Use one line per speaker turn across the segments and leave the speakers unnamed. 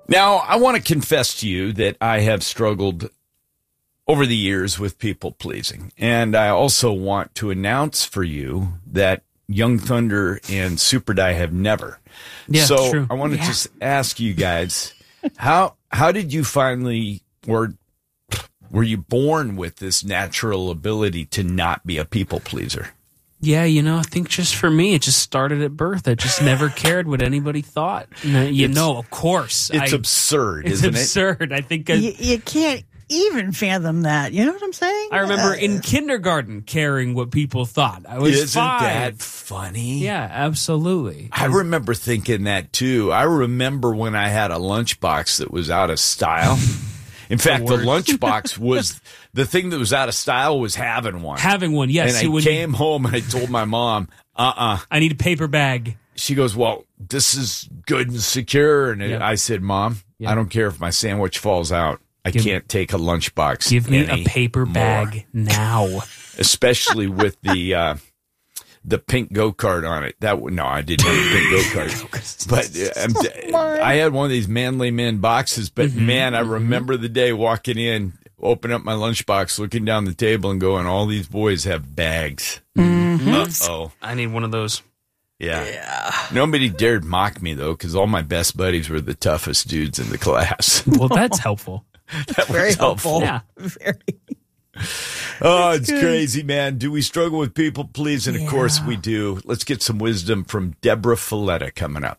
Now, I want to confess to you that I have struggled over the years with people pleasing. And I also want to announce for you that Young Thunder and Super Die have never.
Yeah,
so
true.
I want to just ask you guys, how did you finally, or were you born with this natural ability to not be a people pleaser?
Yeah, I think just for me, it just started at birth. I just never cared what anybody thought. Of course.
It's absurd,
it's
isn't
absurd. I think
you can't even fathom that. You know what I'm saying?
I remember in kindergarten caring what people thought. I was
Isn't
5.
that funny?
Yeah, absolutely.
I remember thinking that too. I remember when I had a lunchbox that was out of style. In fact, the lunchbox was the thing that was out of style was having one.
Having one, yes.
And I came home and I told my mom, I
need a paper bag.
She goes, well, this is good and secure. And
Yep.
I said, Mom, I don't care if my sandwich falls out. I can't take a lunchbox.
Give me a paper bag now.
Especially with the pink go-kart on it. No, I didn't have a pink go-kart. But I had one of these Manly Men boxes. But man, I remember the day walking in, open up my lunchbox, looking down the table and going, all these boys have bags. Uh-oh.
I need one of those.
Yeah. Nobody dared mock me, though, because all my best buddies were the toughest dudes in the class.
Well, that's helpful.
That
Very
was
helpful.
Yeah.
Very.
Oh, it's crazy, man. Do we struggle with people pleasing? Of course we do. Let's get some wisdom from Deborah Folletta coming up.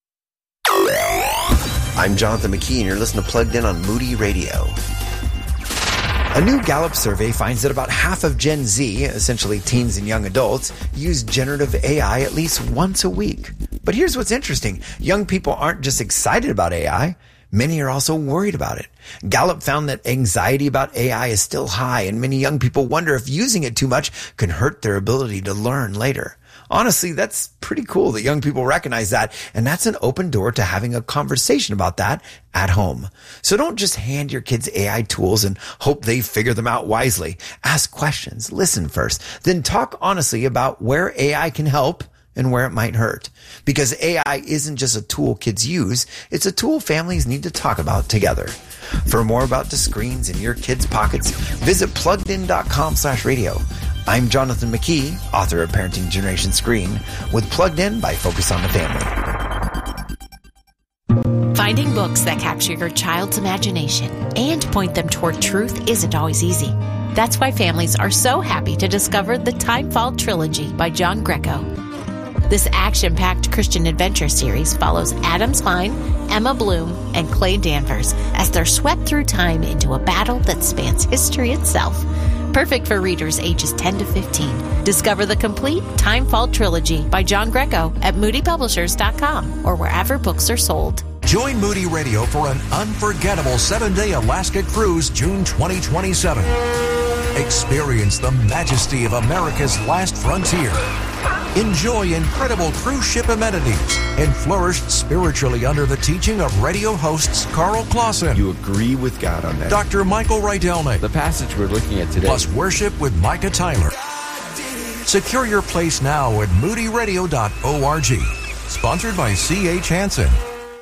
I'm Jonathan McKee, and you're listening to Plugged In on Moody Radio. A new Gallup survey finds that about half of Gen Z, essentially teens and young adults, use generative AI at least once a week. But here's what's interesting. Young people aren't just excited about AI. Many are also worried about it. Gallup found that anxiety about AI is still high, and many young people wonder if using it too much can hurt their ability to learn later. Honestly, that's pretty cool that young people recognize that, and that's an open door to having a conversation about that at home. So don't just hand your kids AI tools and hope they figure them out wisely. Ask questions, listen first, then talk honestly about where AI can help and where it might hurt. Because AI isn't just a tool kids use, it's a tool families need to talk about together. For more about the screens in your kids' pockets, visit pluggedin.com/radio. I'm Jonathan McKee, author of Parenting Generation Screen, with Plugged In by Focus on the Family.
Finding books that capture your child's imagination and point them toward truth isn't always easy. That's why families are so happy to discover the Timefall Trilogy by John Greco. This action-packed Christian adventure series follows Adam Klein, Emma Bloom, and Clay Danvers as they're swept through time into a battle that spans history itself. Perfect for readers ages 10 to 15. Discover the complete Timefall Trilogy by John Greco at moodypublishers.com or wherever books are sold.
Join Moody Radio for an unforgettable 7-day Alaska cruise June 2027. Experience the majesty of America's last frontier. Enjoy incredible cruise ship amenities and flourish spiritually under the teaching of radio hosts Carl Clausen.
You agree with God on that?
Dr. Michael Rydelnik.
The passage we're looking at today.
Plus worship with Micah Tyler. Secure your place now at moodyradio.org. Sponsored by C.H. Hansen.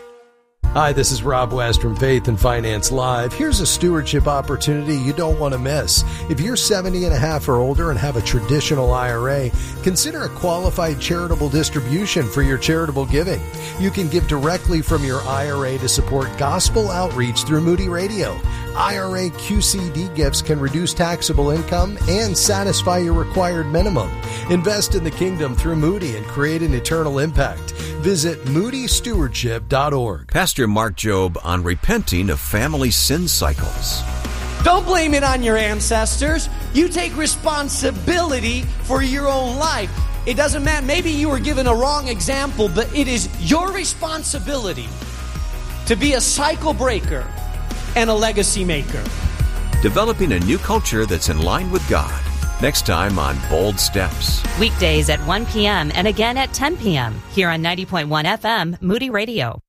Hi, this is Rob West from Faith and Finance Live. Here's a stewardship opportunity you don't want to miss. If you're 70 and a half or older and have a traditional IRA, consider a qualified charitable distribution for your charitable giving. You can give directly from your IRA to support gospel outreach through Moody Radio. IRA QCD gifts can reduce taxable income and satisfy your required minimum. Invest in the kingdom through Moody and create an eternal impact. Visit moodystewardship.org.
Pastor Mark Jobe on repenting of family sin cycles.
Don't blame it on your ancestors. You take responsibility for your own life. It doesn't matter. Maybe you were given a wrong example, but it is your responsibility to be a cycle breaker and a legacy maker.
Developing a new culture that's in line with God. Next time on Bold Steps.
Weekdays at 1 p.m. and again at 10 p.m. here on 90.1 FM, Moody Radio.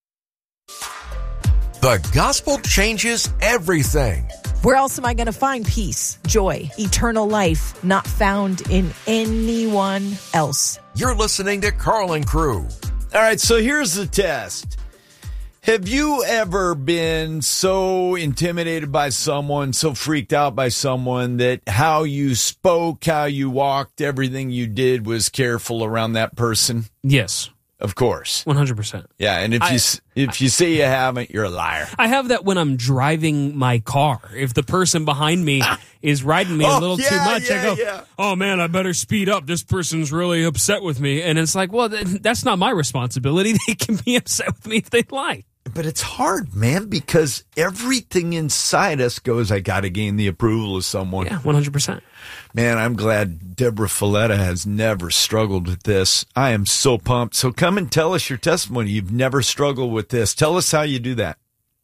The gospel changes everything.
Where else am I going to find peace, joy, eternal life, not found in anyone else?
You're listening to Carl and Crew.
All right, so here's the test. Have you ever been so intimidated by someone, so freaked out by someone that how you spoke, how you walked, everything you did was careful around that person?
Yes.
Of course.
100%.
Yeah, and if you say you haven't, you're a liar.
I have that when I'm driving my car. If the person behind me is riding me a little too much, I go, oh, man, I better speed up. This person's really upset with me. And it's like, well, that's not my responsibility. They can be upset with me if they like.
But it's hard, man, because everything inside us goes, I got to gain the approval of someone.
Yeah, 100%.
Man, I'm glad Deborah Folletta has never struggled with this. I am so pumped. So come and tell us your testimony. You've never struggled with this. Tell us how you do that.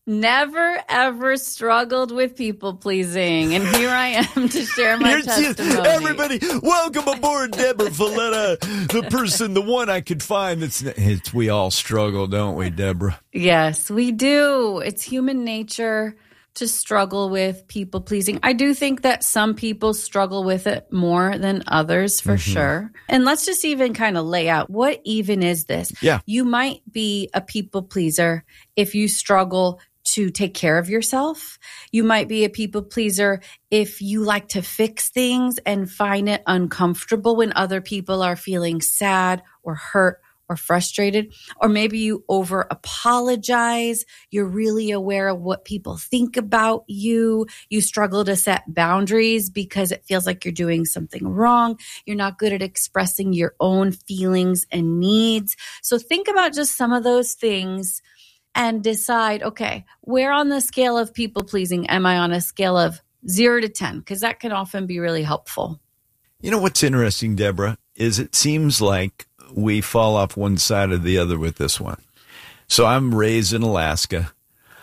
Never, ever struggled with people pleasing. And here I am to share my testimony.
Everybody, welcome aboard Deborah Folletta, the person, the one I could find. We all struggle, don't we, Deborah?
Yes, we do. It's human nature to struggle with people pleasing. I do think that some people struggle with it more than others, for sure. And let's just even kind of lay out, what even is this?
Yeah.
You might be a people pleaser if you struggle to take care of yourself. You might be a people pleaser if you like to fix things and find it uncomfortable when other people are feeling sad or hurt or frustrated. Or maybe you over apologize. You're really aware of what people think about you. You struggle to set boundaries because it feels like you're doing something wrong. You're not good at expressing your own feelings and needs. So think about just some of those things and decide, okay, where on the scale of people pleasing am I on a scale of 0 to 10? Because that can often be really helpful.
You know what's interesting, Deborah, is it seems like we fall off one side or the other with this one. So I'm raised in Alaska,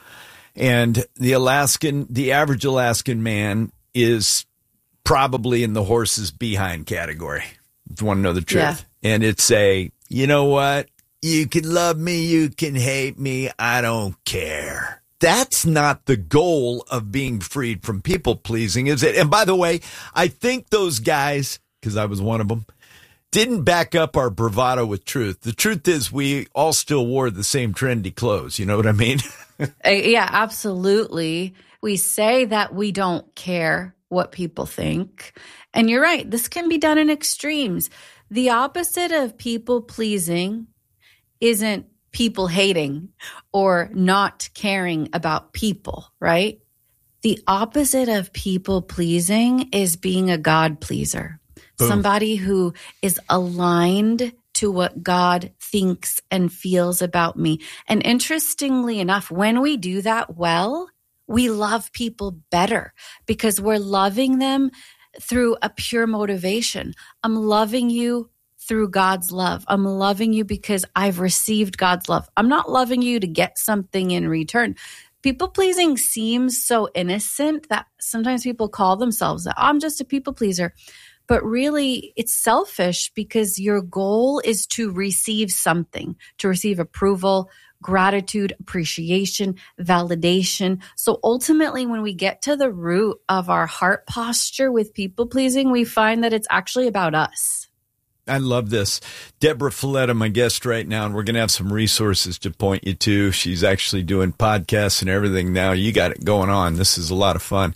and the average Alaskan man is probably in the horse's behind category, if you want to know the truth.
Yeah.
And it's you know what? You can love me, you can hate me, I don't care. That's not the goal of being freed from people pleasing, is it? And by the way, I think those guys, because I was one of them, didn't back up our bravado with truth. The truth is we all still wore the same trendy clothes. You know what I mean?
Yeah, absolutely. We say that we don't care what people think. And you're right. This can be done in extremes. The opposite of people pleasing isn't people hating or not caring about people, right? The opposite of people pleasing is being a God pleaser. Boom. Somebody who is aligned to what God thinks and feels about me. And interestingly enough, when we do that well, we love people better because we're loving them through a pure motivation. I'm loving you through God's love. I'm loving you because I've received God's love. I'm not loving you to get something in return. People pleasing seems so innocent that sometimes people call themselves that. I'm just a people pleaser. But really, it's selfish because your goal is to receive something, to receive approval, gratitude, appreciation, validation. So ultimately, when we get to the root of our heart posture with people pleasing, we find that it's actually about us.
I love this. Deborah Folletta, my guest right now, and we're going to have some resources to point you to. She's actually doing podcasts and everything now. You got it going on. This is a lot of fun.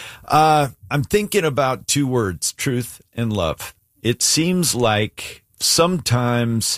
I'm thinking about two words, truth and love. It seems like sometimes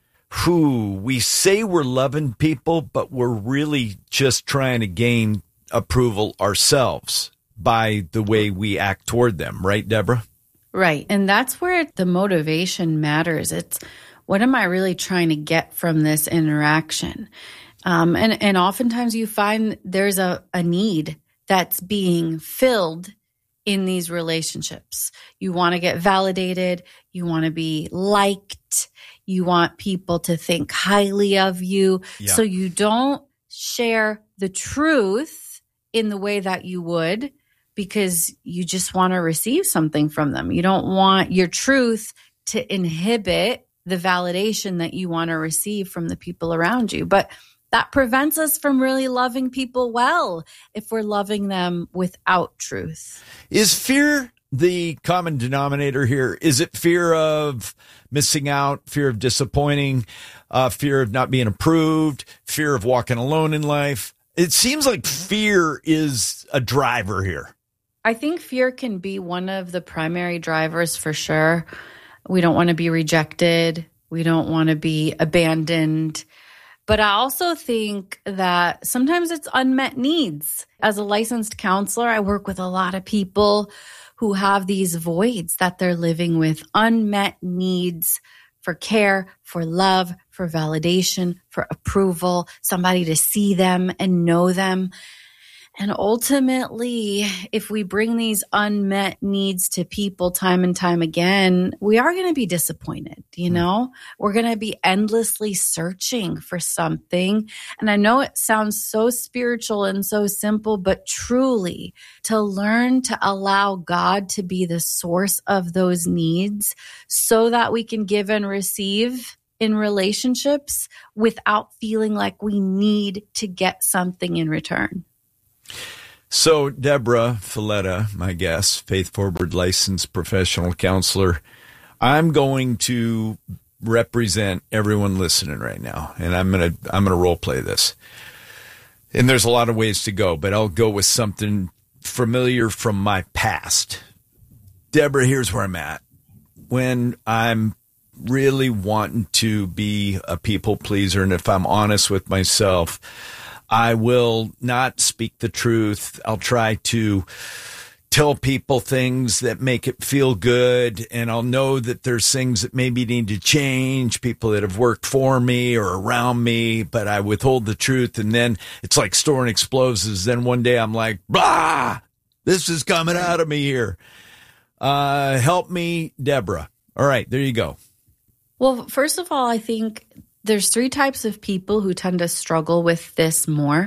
we say we're loving people, but we're really just trying to gain approval ourselves by the way we act toward them. Right, Deborah?
Right. And that's where the motivation matters. It's what am I really trying to get from this interaction? And oftentimes you find there's a need that's being filled in these relationships. You want to get validated. You want to be liked. You want people to think highly of you. Yeah. So you don't share the truth in the way that you would, because you just want to receive something from them. You don't want your truth to inhibit the validation that you want to receive from the people around you. But that prevents us from really loving people well if we're loving them without truth.
Is fear the common denominator here? Is it fear of missing out, fear of disappointing, fear of not being approved, fear of walking alone in life? It seems like fear is a driver here.
I think fear can be one of the primary drivers for sure. We don't want to be rejected. We don't want to be abandoned. But I also think that sometimes it's unmet needs. As a licensed counselor, I work with a lot of people who have these voids that they're living with, unmet needs for care, for love, for validation, for approval, somebody to see them and know them. And ultimately, if we bring these unmet needs to people time and time again, we are going to be disappointed, you know? We're going to be endlessly searching for something. And I know it sounds so spiritual and so simple, but truly, to learn to allow God to be the source of those needs so that we can give and receive in relationships without feeling like we need to get something in return.
So Deborah Fileta, my guest, Faith Forward licensed professional counselor, I'm going to represent everyone listening right now, and I'm gonna role play this. And there's a lot of ways to go, but I'll go with something familiar from my past. Deborah, here's where I'm at. When I'm really wanting to be a people pleaser, and if I'm honest with myself, I will not speak the truth. I'll try to tell people things that make it feel good, and I'll know that there's things that maybe need to change, people that have worked for me or around me, but I withhold the truth, and then it's like storing explosives. Then one day I'm like, blah, this is coming out of me here. Help me, Deborah. All right, there you go.
Well, first of all, I think there's 3 types of people who tend to struggle with this more.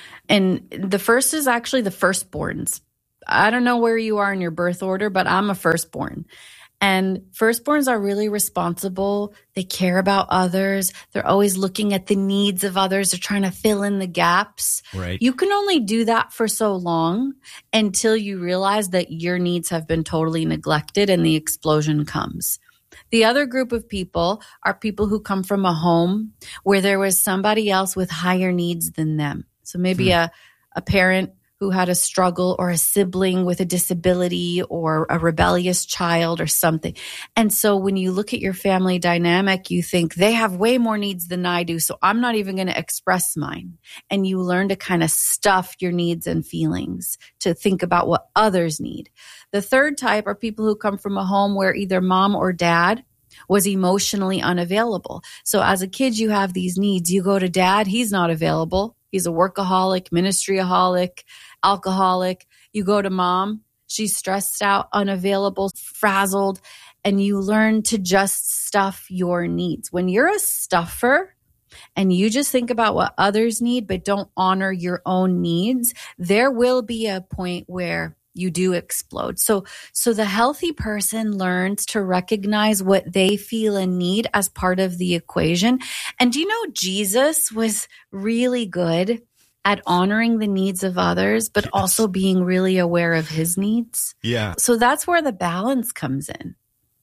And the first is actually the firstborns. I don't know where you are in your birth order, but I'm a firstborn. And firstborns are really responsible. They care about others. They're always looking at the needs of others. They're trying to fill in the gaps.
Right.
You can only do that for so long until you realize that your needs have been totally neglected and the explosion comes. The other group of people are people who come from a home where there was somebody else with higher needs than them. So maybe a parent who had a struggle, or a sibling with a disability, or a rebellious child or something. And so when you look at your family dynamic, you think they have way more needs than I do, so I'm not even going to express mine. And you learn to kind of stuff your needs and feelings to think about what others need. The third type are people who come from a home where either mom or dad was emotionally unavailable. So as a kid, you have these needs. You go to dad, he's not available. He's a workaholic, ministryaholic, alcoholic. You go to mom, she's stressed out, unavailable, frazzled, and you learn to just stuff your needs. When you're a stuffer and you just think about what others need but don't honor your own needs, there will be a point where you do explode. So the healthy person learns to recognize what they feel and need as part of the equation. And do you know Jesus was really good at honoring the needs of others, but also being really aware of his needs?
Yeah.
So that's where the balance comes in.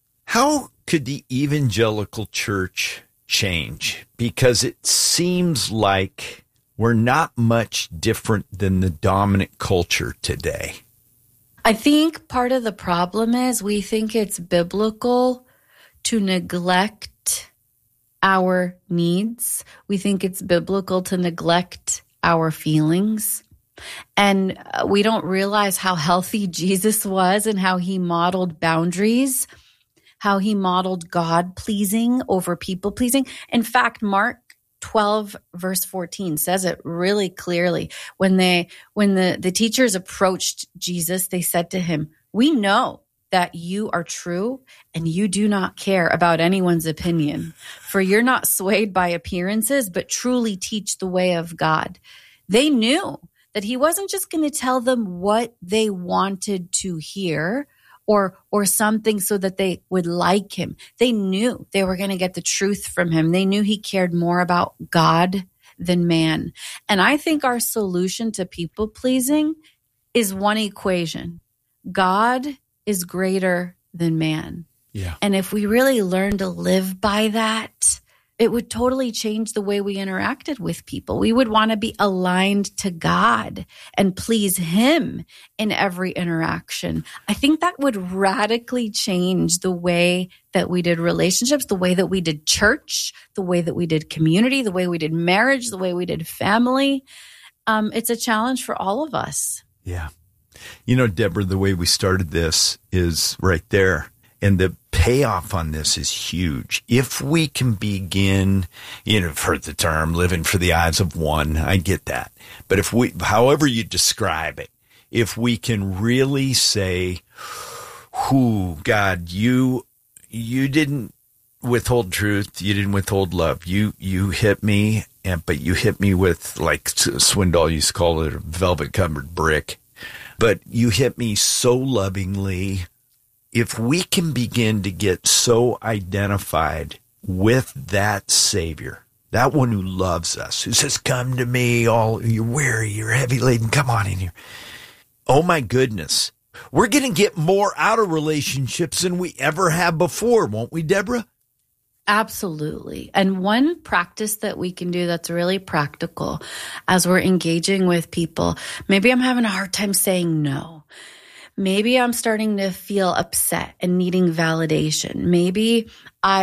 How could the evangelical church change? Because it seems like we're not much different than the dominant culture today.
I think part of the problem is we think it's biblical to neglect our needs. We think it's biblical to neglect our feelings. And we don't realize how healthy Jesus was and how he modeled boundaries, how he modeled God pleasing over people pleasing. In fact, Mark 12 verse 14 says it really clearly. When the teachers approached Jesus, they said to him, "We know that you are true and you do not care about anyone's opinion, for you're not swayed by appearances, but truly teach the way of God." They knew that he wasn't just going to tell them what they wanted to hear or something so that they would like him. They knew they were going to get the truth from him. They knew he cared more about God than man. And I think our solution to people pleasing is one equation: God is greater than man.
Yeah.
And if we really learn to live by that, it would totally change the way we interacted with people. We would want to be aligned to God and please Him in every interaction. I think that would radically change the way that we did relationships, the way that we did church, the way that we did community, the way we did marriage, the way we did family. It's a challenge for all of us.
Yeah. You know, Deborah, the way we started this is right there. And the payoff on this is huge. If we can begin, I've heard the term living for the eyes of one. I get that. But if we, however you describe it, if we can really say, God, you didn't withhold truth. You didn't withhold love. You hit me, but you hit me with, like Swindoll used to call it, a velvet covered brick. But you hit me so lovingly. If we can begin to get so identified with that Savior, that one who loves us, who says, come to me, all you're weary, you're heavy laden, come on in here. Oh my goodness. We're going to get more out of relationships than we ever have before, won't we, Deborah?
Absolutely. And one practice that we can do that's really practical as we're engaging with people, maybe I'm having a hard time saying no. Maybe I'm starting to feel upset and needing validation. Maybe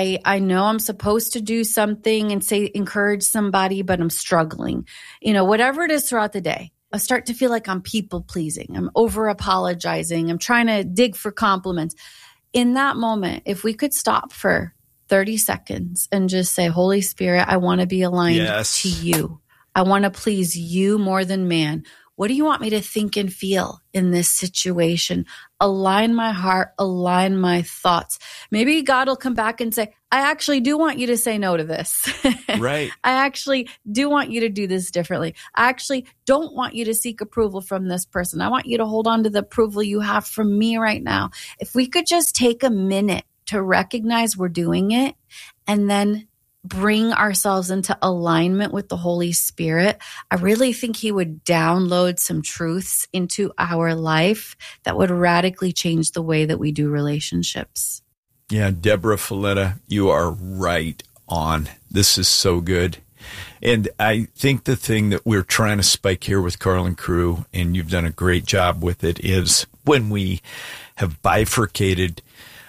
I know I'm supposed to do something and encourage somebody, but I'm struggling. Whatever it is throughout the day, I start to feel like I'm people pleasing. I'm over apologizing. I'm trying to dig for compliments. In that moment, if we could stop for 30 seconds and just say, Holy Spirit, I want to be aligned to you. I want to please you more than man. What do you want me to think and feel in this situation? Align my heart, align my thoughts. Maybe God will come back and say, I actually do want you to say no to this.
Right.
I actually do want you to do this differently. I actually don't want you to seek approval from this person. I want you to hold on to the approval you have from me right now. If we could just take a minute to recognize we're doing it and then bring ourselves into alignment with the Holy Spirit, I really think He would download some truths into our life that would radically change the way that we do relationships.
Yeah, Deborah Fileta, you are right on. This is so good. And I think the thing that we're trying to spike here with Carl and crew, and you've done a great job with it, is when we have bifurcated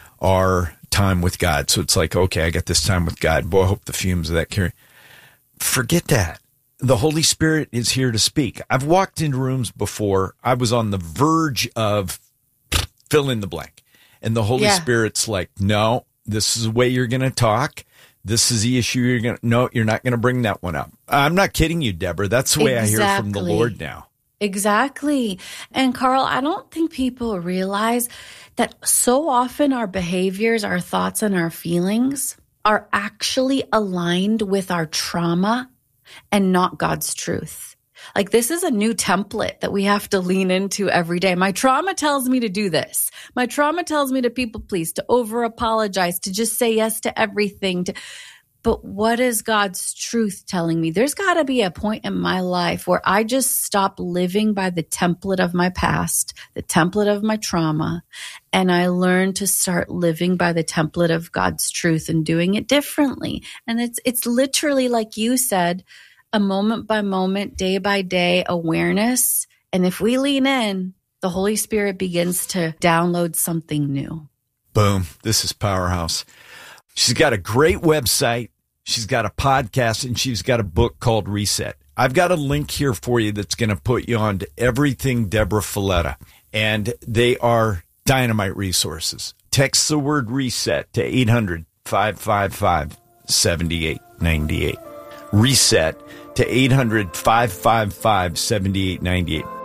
our time with God. So it's like, okay, I got this time with God. Boy, I hope the fumes of that carry. Forget that. The Holy Spirit is here to speak. I've walked into rooms before. I was on the verge of fill in the blank. And the Holy Spirit's like, no, this is the way you're going to talk. This is the issue you're not going to bring that one up. I'm not kidding you, Deborah. That's the way I hear from the Lord now.
Exactly. And Carl, I don't think people realize that so often our behaviors, our thoughts, and our feelings are actually aligned with our trauma and not God's truth. Like, this is a new template that we have to lean into every day. My trauma tells me to do this. My trauma tells me to people please, to over apologize, to just say yes to everything. But what is God's truth telling me? There's got to be a point in my life where I just stop living by the template of my past, the template of my trauma, and I learn to start living by the template of God's truth and doing it differently. And it's literally, like you said, a moment by moment, day by day awareness. And if we lean in, the Holy Spirit begins to download something new.
Boom. This is Powerhouse. She's got a great website. She's got a podcast, and she's got a book called Reset. I've got a link here for you that's going to put you on to everything Deborah Fileta, and they are dynamite resources. Text the word reset to 800-555-7898. Reset to 800-555-7898.